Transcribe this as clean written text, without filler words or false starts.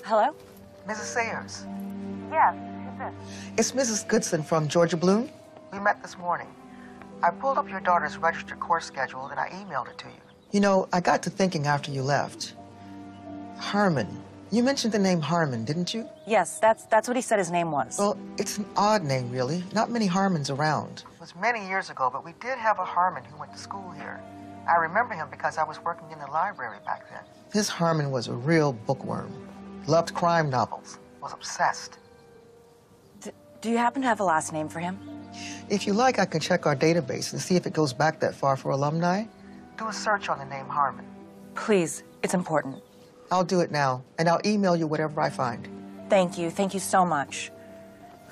Hello? Mrs. Sayers. Yes, who's this? It's Mrs. Goodson from Georgia Bloom. We met this morning. I pulled up your daughter's registered course schedule and I emailed it to you. You know, I got to thinking after you left. Harmon. You mentioned the name Harmon, didn't you? Yes, that's what he said his name was. Well, it's an odd name, really. Not many Harmons around. It was many years ago, but we did have a Harmon who went to school here. I remember him because I was working in the library back then. This Harmon was a real bookworm. Loved crime novels. Was obsessed. Do you happen to have a last name for him? If you like, I can check our database and see if it goes back that far for alumni. Do a search on the name Harmon. Please, it's important. I'll do it now, and I'll email you whatever I find. Thank you so much.